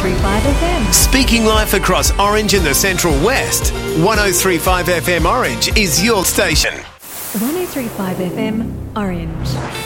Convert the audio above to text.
1035 FM. Speaking life across Orange and the Central West, 1035 FM Orange is your station. 1035 FM Orange.